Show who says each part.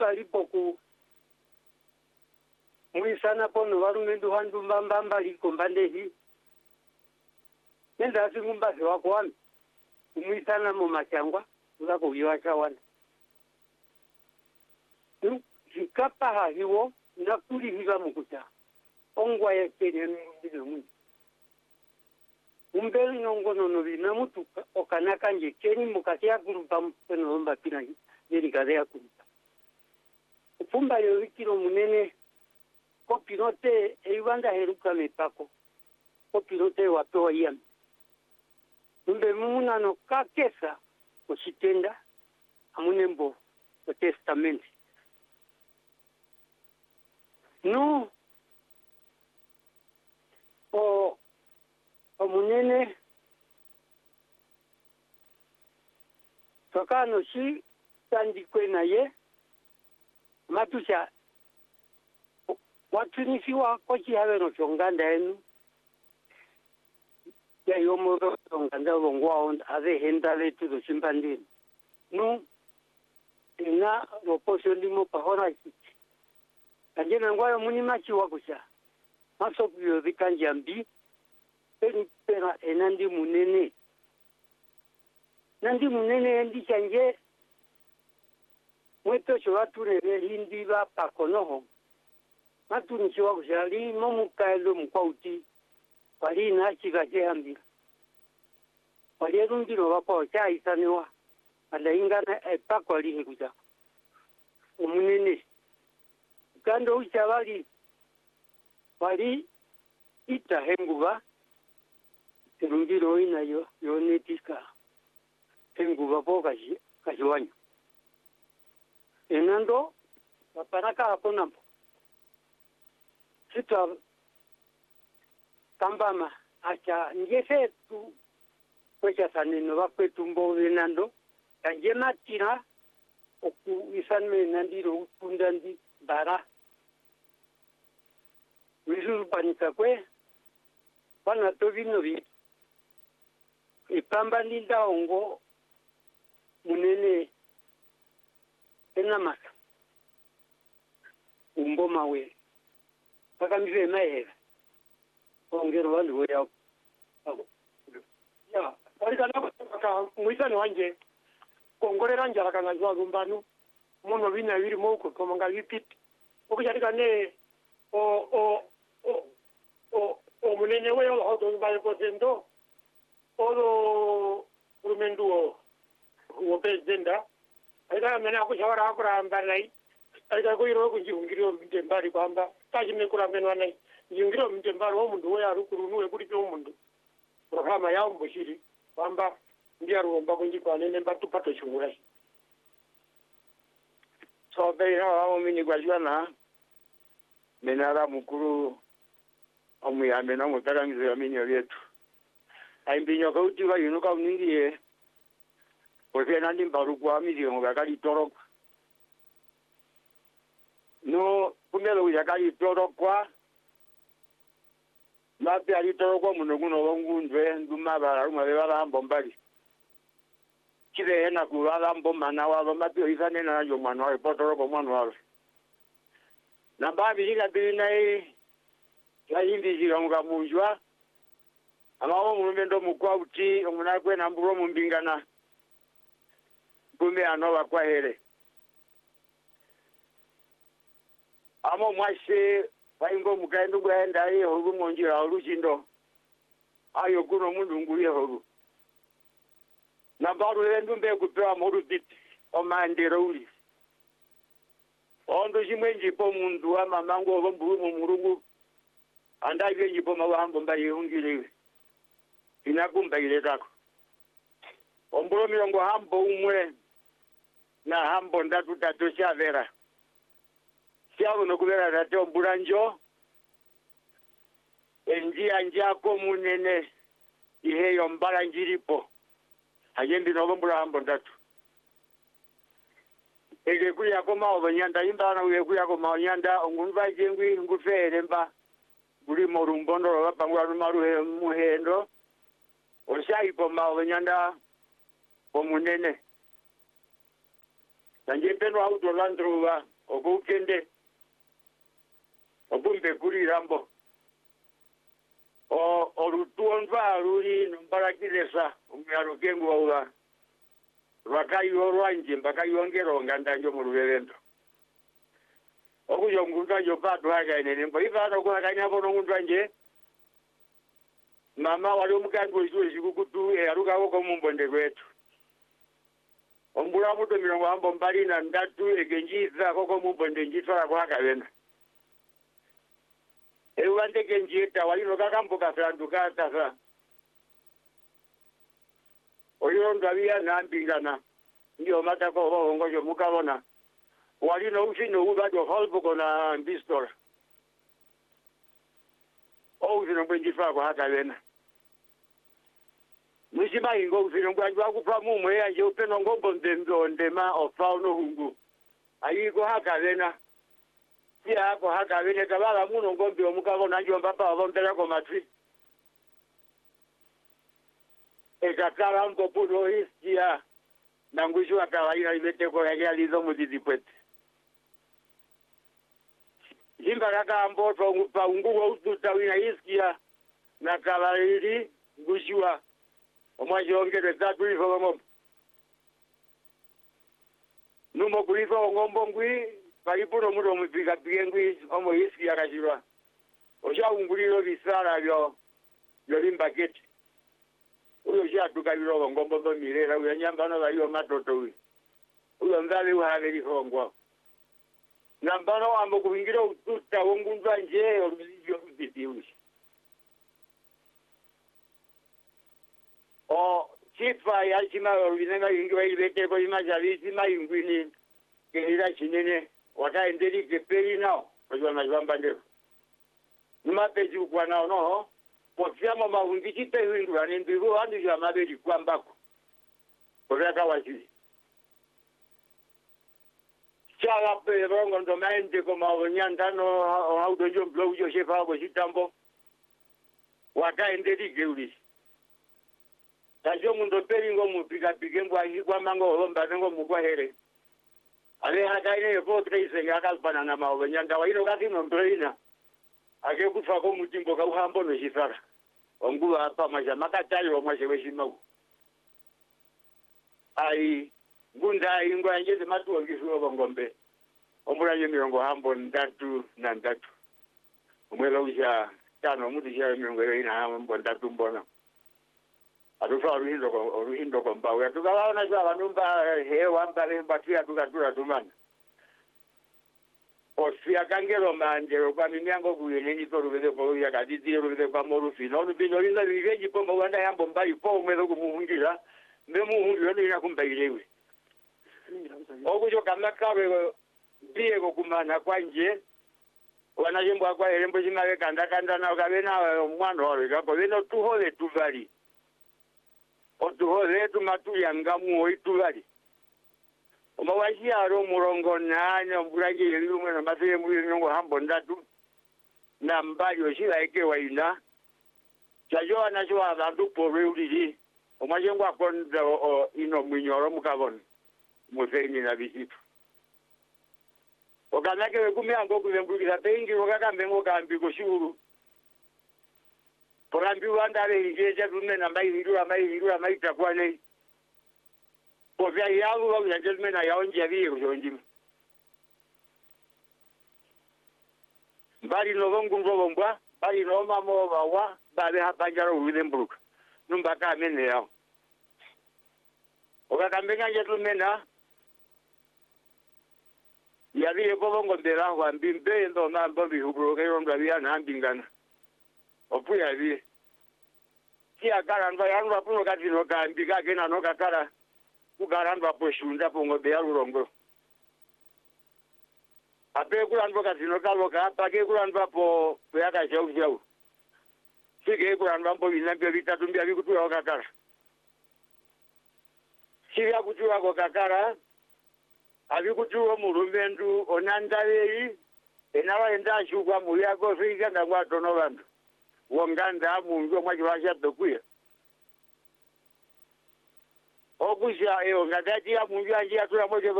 Speaker 1: pumba lipo ku mwisana pono warumendu handu mbamba liko mbandehi nenda singumba se wako wami mwisana mu machangwa uzako uyiwacha wana hikapa hahiwo nakuli hiva mukuta ongwa ya kene mbile mwini umbeli nongono novina mutu okanaka nje keni mukati ya kurupa mpeno lomba pina yeri kade ya kurupa upumba yorikiro munene kopinote eiwanda heruka mepako kopinote wapewa yami umbe muna no kakesa kusitenda amunembo o testamenti no o munene sakano si tandi kwena ye matusha watunisiwa kochi have no chonganda enu ya yomo chonganda longwa ave henda letu do chimbandini no ina roposho ndimo pahora kiti kanjena ngwayo munimachi wakusha masopyo vikanjambi pera enandi munene nandi munene endi chanje mweto chowaturere hindi va pakonoho matuni chiwa kushali momukaelo mkwauti wali nachika chehambira wali erundiro wako chaisaniwa alaingana epako alihe kuja umunene kando ucha wali ita henguva erundiro ina yonetika henguva po kashiwanyo enando waparaka hapo nampo sita kambama acha ngefe tu kwecha sanino wakwetu mbo enando kanje matira oku isanme nandiro utundandi bara wisuru panika kwe wana tovino vi ipamba linda ongo munene enamaka umbo mawe pakamive maera ongero vanhu voya
Speaker 2: ya arikana ka muisani wanje kongorera njara kana zwa rumbanu mono vina viri moko komanga vipiti okuchatika ne o munene weyo hodo baye potendo olo rumenduo wo presidenta aida mena kushawara akuramba nai aida kuiro kunjungiro mtembari kwamba tachime kuramenwa nai njungiro mtembari wo mundu weya rukurunwe kuri pe mundu programa ya mboshiri kwamba ndiya rumba kunjikwane nemba tupato chungura
Speaker 3: so beina wa mini gwajwana menara mukuru omuyambe na mutarangizo ya minyo yetu aimbinyo kauti wa yunuka uningie porque nandi mbarukwa milio ngakali torokwa no kumelo yakali torokwa mapi ali torokwa munoguno wongundwe ndumabara umabara mbombali kile ena kulala mbomana walo mapi izane na yo mwana wa potoroko mwana walo na babi lila binai ya hindi zironga munjwa amawo mulumendo mukwauti omunakwe na mburo mumbingana kume anova kwa hele amo mwashe waingo mukaendu gwaenda ye horu monjira oluchindo ayo kuno mundu nguye horu na baru endu mbe kupewa moru biti omandero uli ondo jimwenji po mundu wa mamango obamburu mu murungu andavye jipo mawahambo mbaye ungiliwe inakumba ile tako omburo milongo hambo umwe na hambo ndatu tatu chavera siago nokuvera tate ombura njo enjia njako munene iheyo mbala njiripo hajendi novombura hambo ndatu egekuya koma obanyanda imbana uyeguya koma onyanda ongunva jengwi ngufere mba buli morumbondo bapangwa rumaruhe muhendo osai poma obanyanda omunene nanje peno autolandruwa okukende obumbe kuri rambo orutuonva ruri nombarakilesa umyaro kengu waula rwakayo rwanje mbakayongeronga ndanjo mu ruverendo okuyongunga yo bado hakaine mbo ivana ko hakaine abo nongundwanje mama wali omukandu wezikukutu aruka ko mumbonde kwetu ombula muto mirongo ambo mbali na ndatu egenjiza koko mumbonde njitwala kwa kavena ewande genjita walino kakambuka franduka tasa oyo ndabia nambingana ndio mata ko hongojo mukabona walino usino ubajo holbuko na bistor usino benjifa kwa kavena Mwisima ingo usino ngwa kufa mumwe yanje upeno ngombo ndema ofauno hungu ayiko hakavena Sia hapo haka vile kabala muno ngombe omukabo nanjo mpapa abombera ko matri. Ekakala mbo puno histia nangujua kawaida ibete ko ya lizo mudidipwete. Jimba kaka mbo pa unguwa ututa wina histia na kawaida ngujua omwaje ongere tatu hivyo ngombe. Numo kulizo ngombo ngwi Paripuno mudo mupika pingwi omo yesi yakashirwa. Osha unguliro bisara byo limbaketi. Uyo sha tukabiro ngombo ndo mirera uya nyambano baliyo matoto uyo. Uyo ndali uhaveri hongwa. Nambano ambo kubingira ututa wongunza nje olizio bitiwi. Chifa ya chima olvinenga ingwa ibete ko imajavi chima ingwini. Kenira chinene wakaendeli keperi nao kwa majamba ndio numapeji kwa nao no pofiamo mahundi kite hindu anendigo andu ya mabeli kwa mbako kwa kawaji chala pe rongo ndo maende ko maonyanda no audo jombo ujo shefa ko sitambo wakaendeli geuli tajo mundo peringo mupika pigembo kwa mango homba ngo mukwa here Ale hakaine yuko trace ngakalpana na mawanyanga waino kati nombrina ake kufa ko mutimbo ka uhambo no shifara ongu apa maja makatali wa mwaje weshima ai gunda ingwa nje matu ongisho ngombe ombura ye mirongo hambo ndatu na ndatu umwela uja tano mutu ya mirongo ina hambo ndatu mbona Adufa oruhindo ko mbawe tukawaona jwa numba hewa mbale batia tukatura tumana Osfia kangero manjero kwa minyango kuyeneni to rubede ko ya kadidi rubede kwa morufi no bino linda bigeji pomba wanda yambo mbai po umelo kumuhungira memuhungira ni nakumbayilewe Okujo kamakawe biye kumana kwanje wanajembo kwa elembo jimage kanda na kabena mwana wale kapo bino tuhole tuvali Otuhole tumatu yangamu oitulali. Omawaji aro murongo nane omburangi yelumwe na mathe muri nyongo hambo ndatu. Na mbali oshila eke waina. Chajo anacho abandu pore ulili. Omajengo akonda ino mwinyoro mukabon. Mufeni na bisitu. Okanake wekumi ango kuzembukisa pengi wakaka mengo kambi koshuru. Porambi wandale ingeja tume na mai itakuwa nei. Povya yangu wa ujanjelme na yaonji aviye kushonjima. Mbali novongu mrovombwa, mbali noma mwa wa, babe hapajaro uwidembruka. Numbaka amene yao. Okakambenga jetume na yaviye kovongo mbela wa mbimbe ndo na mbombi hubroke yondo avia na ambingana. Opuya vi. Kia karandwa yanwa puno kati no kambika kena no kakara. Kukarandwa po shunda po ngobe ya rurongo. Ape kurandwa kati no kaloka, apake kurandwa po yaka jau. Sige kurandwa po vinambia vitatumbia vikutua kakara. Siria kutua ko kakara. Avikutua murumendu onandaveri. Enawa enda shukwa muyako fika na watu no vandu. Wonganda mungu mwajibasha dokuya okuja ngadaji ya mungu anjia tula moje